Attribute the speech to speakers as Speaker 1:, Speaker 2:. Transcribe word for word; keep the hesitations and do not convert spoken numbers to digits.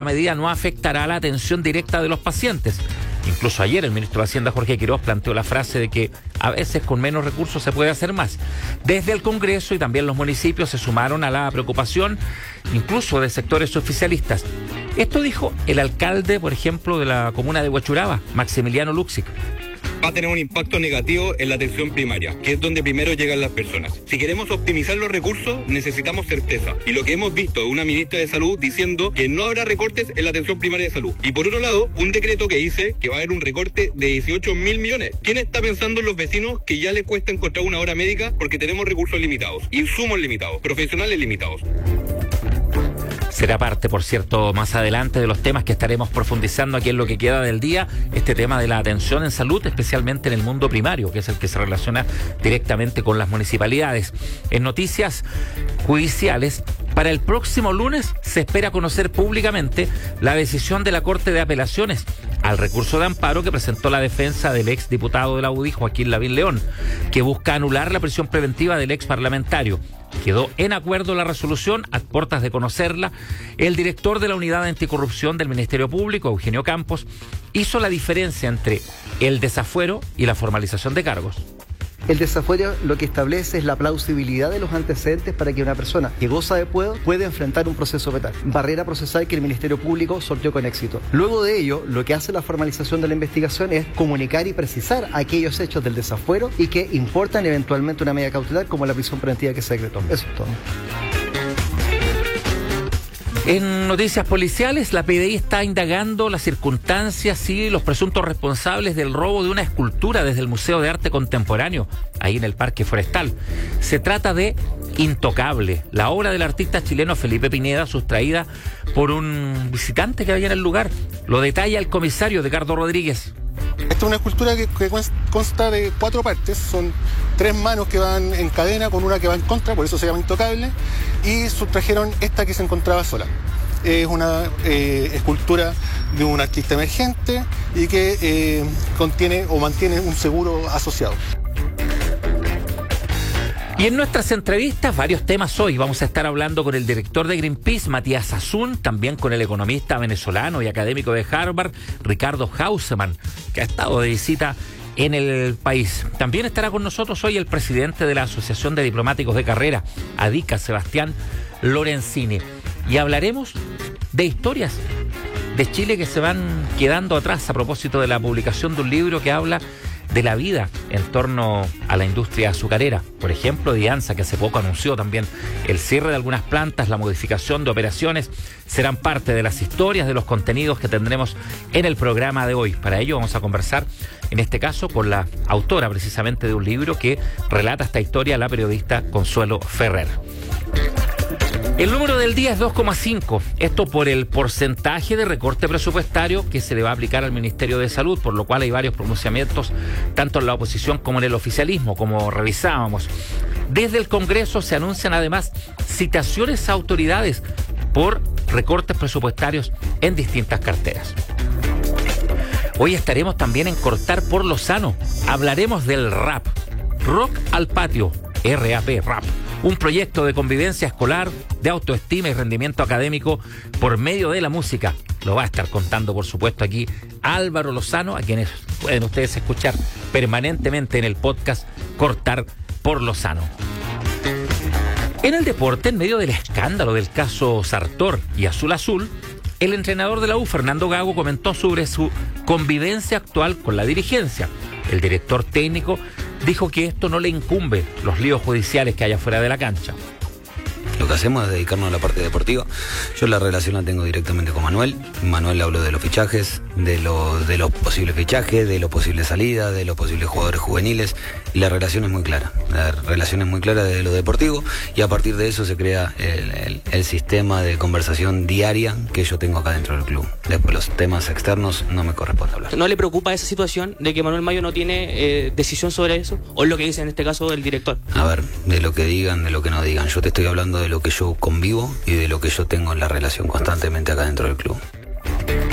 Speaker 1: medida no afectará la atención directa de los pacientes. Incluso ayer el ministro de Hacienda, Jorge Quiroz, planteó la frase de que a veces con menos recursos se puede hacer más. Desde el Congreso y también los municipios se sumaron a la preocupación, incluso de sectores oficialistas. Esto dijo el alcalde, por ejemplo, de la comuna de Huachuraba, Maximiliano Luxic.
Speaker 2: Va a tener un impacto negativo en la atención primaria, que es donde primero llegan las personas. Si queremos optimizar los recursos, necesitamos certeza. Y lo que hemos visto es una ministra de Salud diciendo que no habrá recortes en la atención primaria de salud. Y por otro lado, un decreto que dice que va a haber un recorte de dieciocho mil millones. ¿Quién está pensando en los vecinos que ya les cuesta encontrar una hora médica porque tenemos recursos limitados, insumos limitados, profesionales limitados?
Speaker 1: Será parte, por cierto, más adelante de los temas que estaremos profundizando aquí en lo que queda del día, este tema de la atención en salud, especialmente en el mundo primario, que es el que se relaciona directamente con las municipalidades. En noticias judiciales, para el próximo lunes se espera conocer públicamente la decisión de la Corte de Apelaciones al recurso de amparo que presentó la defensa del ex diputado de la U D I, Joaquín Lavín León, que busca anular la prisión preventiva del ex parlamentario. Quedó en acuerdo la resolución, a puertas de conocerla. El director de la Unidad Anticorrupción del Ministerio Público, Eugenio Campos, hizo la diferencia entre el desafuero y la formalización de cargos.
Speaker 3: El desafuero lo que establece es la plausibilidad de los antecedentes para que una persona que goza de fuero pueda enfrentar un proceso penal. Barrera procesal que el Ministerio Público sorteó con éxito. Luego de ello, lo que hace la formalización de la investigación es comunicar y precisar aquellos hechos del desafuero y que importan eventualmente una medida cautelar como la prisión preventiva que se decretó. Eso es todo.
Speaker 1: En noticias policiales, la P D I está indagando las circunstancias y los presuntos responsables del robo de una escultura desde el Museo de Arte Contemporáneo, ahí en el Parque Forestal. Se trata de Intocable, la obra del artista chileno Felipe Pineda, sustraída por un visitante que había en el lugar. Lo detalla el comisario Edgardo Rodríguez.
Speaker 4: Esta es una escultura que, que consta de cuatro partes, son tres manos que van en cadena con una que va en contra, por eso se llama Intocable, y sustrajeron esta que se encontraba sola. Es una eh, escultura de un artista emergente y que eh, contiene o mantiene un seguro asociado.
Speaker 1: Y en nuestras entrevistas, varios temas hoy. Vamos a estar hablando con el director de Greenpeace, Matías Azun, también con el economista venezolano y académico de Harvard, Ricardo Hausemann, que ha estado de visita en el país. También estará con nosotros hoy el presidente de la Asociación de Diplomáticos de Carrera, ADICA, Sebastián Lorenzini. Y hablaremos de historias de Chile que se van quedando atrás a propósito de la publicación de un libro que habla de la vida en torno a la industria azucarera. Por ejemplo, Diansa, que hace poco anunció también el cierre de algunas plantas, la modificación de operaciones, serán parte de las historias, de los contenidos que tendremos en el programa de hoy. Para ello vamos a conversar, en este caso, con la autora precisamente de un libro que relata esta historia, la periodista Consuelo Ferrer. El número del día es dos coma cinco, esto por el porcentaje de recorte presupuestario que se le va a aplicar al Ministerio de Salud, por lo cual hay varios pronunciamientos, tanto en la oposición como en el oficialismo, como revisábamos. Desde el Congreso se anuncian además citaciones a autoridades por recortes presupuestarios en distintas carteras. Hoy estaremos también en Cortar por Lozano, hablaremos del rap, Rock al Patio, R A P, rap. Un proyecto de convivencia escolar, de autoestima y rendimiento académico por medio de la música. Lo va a estar contando, por supuesto, aquí Álvaro Lozano, a quienes pueden ustedes escuchar permanentemente en el podcast Cortar por Lozano. En el deporte, en medio del escándalo del caso Sartor y Azul Azul, el entrenador de la U, Fernando Gago, comentó sobre su convivencia actual con la dirigencia. El director técnico dijo que esto no le incumbe los líos judiciales que haya fuera de la cancha.
Speaker 5: Lo que hacemos es dedicarnos a la parte deportiva. Yo la relación la tengo directamente con Manuel. Manuel habló de los fichajes, de, lo, de los posibles fichajes, de los posibles salidas, de los posibles jugadores juveniles. Y la relación es muy clara. La relación es muy clara desde lo deportivo y a partir de eso se crea el, el, el sistema de conversación diaria que yo tengo acá dentro del club. Después los temas externos no me corresponde hablar.
Speaker 6: ¿No le preocupa esa situación de que Manuel Mayo no tiene eh, decisión sobre eso? ¿O es lo que dice en este caso el director?
Speaker 5: A ver, de lo que digan, de lo que no digan. Yo te estoy hablando de lo que yo convivo y de lo que yo tengo en la relación constantemente acá dentro del club.